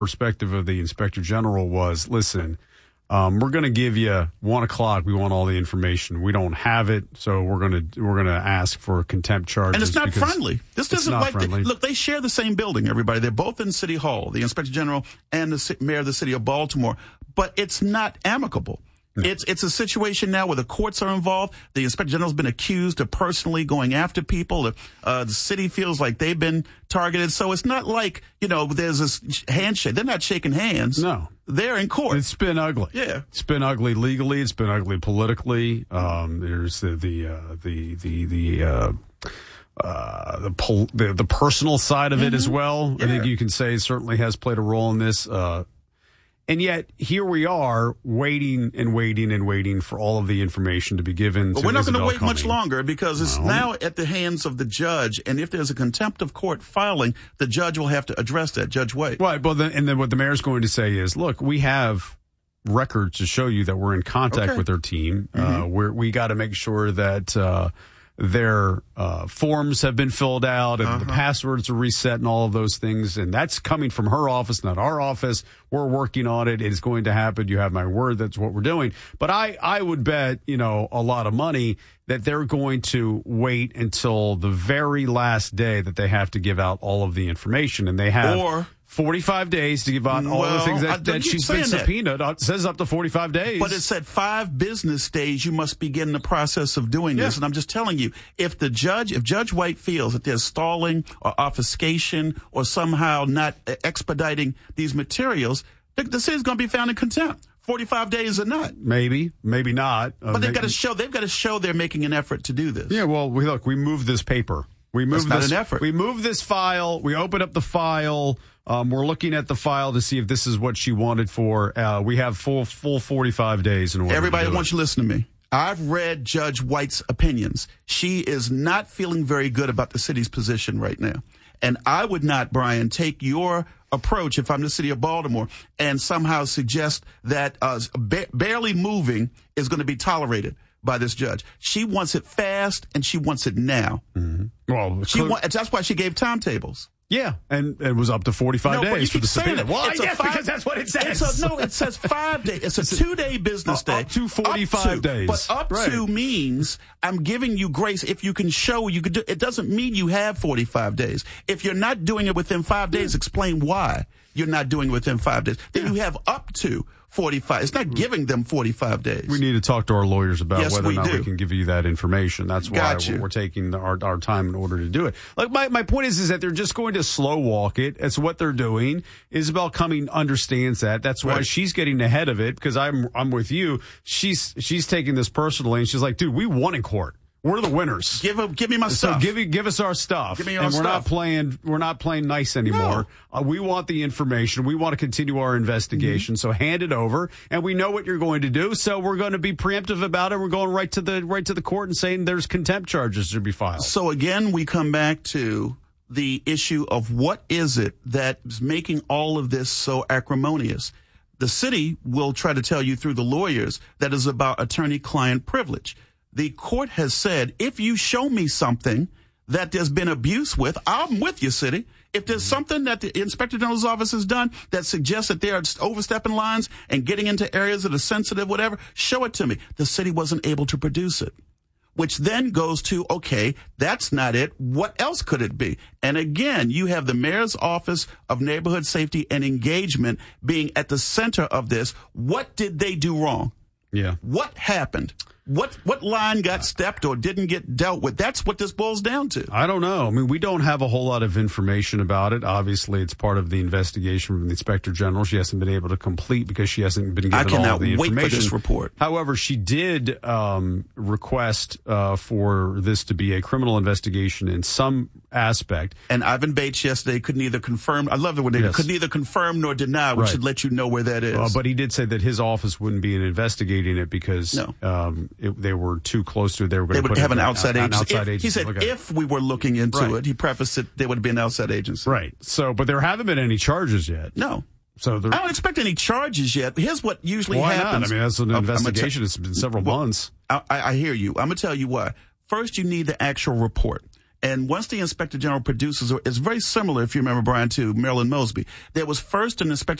perspective of the inspector general was, listen, we're going to give you 1 o'clock. We want all the information. We don't have it, so we're going to ask for contempt charges. And it's not friendly. This isn't like friendly. Look, they share the same building. Everybody, they're both in City Hall, the inspector general and the mayor of the city of Baltimore. But it's not amicable. No. It's a situation now where the courts are involved. The inspector general's been accused of personally going after people. The city feels like they've been targeted. So it's not like, there's this handshake. They're not shaking hands. No. They're in court. It's been ugly. Yeah. It's been ugly legally. It's been ugly politically. There's the personal side of it as well. Yeah. I think you can say certainly has played a role in this. And yet, here we are waiting for all of the information to be given. But we're not going to wait much longer because it's now at the hands of the judge. And if there's a contempt of court filing, the judge will have to address that, Judge White. Right. Well, then what the mayor's going to say is, look, we have records to show you that we're in contact with their team. We got to make sure that their forms have been filled out and the passwords are reset and all of those things. And that's coming from her office, not our office. We're working on it. It's going to happen. You have my word. That's what we're doing. But I would bet, a lot of money that they're going to wait until the very last day that they have to give out all of the information. And they have 45 days to give out all the things that she's been subpoenaed. It says up to 45 days. But it said 5 business days you must begin the process of doing this. And I'm just telling you, if Judge White feels that there's stalling or obfuscation or somehow not expediting these materials, the city's going to be found in contempt. 45 days or not. Maybe not. But they've got to show they're making an effort to do this. Yeah, well, we moved this paper. That's not an effort. We moved this file. We opened up the file. We're looking at the file to see if this is what she wanted for. We have full 45 days in order. Everybody, I want you to listen to me. I've read Judge White's opinions. She is not feeling very good about the city's position right now. And I would not, Brian, take your approach if I'm the city of Baltimore and somehow suggest that barely moving is going to be tolerated by this judge. She wants it fast and she wants it now. Mm-hmm. Well, that's why she gave timetables. Yeah, and it was up to 45 days for the subpoena. Well, because that's what it says. It says 5 days. It's a 2-day business day. Up to 45 days. But up to means I'm giving you grace if you can show you could do. It doesn't mean you have 45 days. If you're not doing it within 5 days, explain why you're not doing it within 5 days. Then you have up to 45. It's not giving them 45 days. We need to talk to our lawyers about whether or not we can give you that information. That's why we're taking our time in order to do it. Like my point is that they're just going to slow walk it. It's what they're doing. Isabel Cumming understands that. That's why she's getting ahead of it, because I'm with you. She's taking this personally, and she's like, dude, we won in court. We're the winners. Give me my stuff. So give us our stuff. Give me our stuff. We're not playing nice anymore. No. We want the information. We want to continue our investigation. So hand it over. And we know what you're going to do. So we're going to be preemptive about it. We're going right to the court and saying there's contempt charges to be filed. So again, we come back to the issue of what is it that is making all of this so acrimonious. The city will try to tell you through the lawyers that is about attorney-client privilege. The court has said, if you show me something that there's been abuse with, I'm with you, city. If there's something that the Inspector General's office has done that suggests that they are overstepping lines and getting into areas that are sensitive, whatever, show it to me. The city wasn't able to produce it, which then goes to, okay, that's not it. What else could it be? And again, you have the mayor's office of neighborhood safety and engagement being at the center of this. What did they do wrong? Yeah. What happened? What line got stepped or didn't get dealt with? That's what this boils down to. I don't know. I mean, we don't have a whole lot of information about it. Obviously, it's part of the investigation from the Inspector General. She hasn't been able to complete because she hasn't been given all of the information. I cannot wait for this report. However, she did request for this to be a criminal investigation in some aspect. And Ivan Bates yesterday could neither confirm. I love it when they could neither confirm nor deny, which should let you know where that is. But he did say that his office wouldn't be investigating it because they were too close to it. They would have an outside agency. He said if we were looking into it, he prefaced it, there would be an outside agency. Right. So, but there haven't been any charges yet. No. So I don't expect any charges yet. Here's what usually happens. Why not? I mean, that's an investigation. It's been several months. I hear you. I'm going to tell you why. First, you need the actual report. And once the inspector general produces, it's very similar, if you remember, Brian, to Marilyn Mosby. There was first an inspector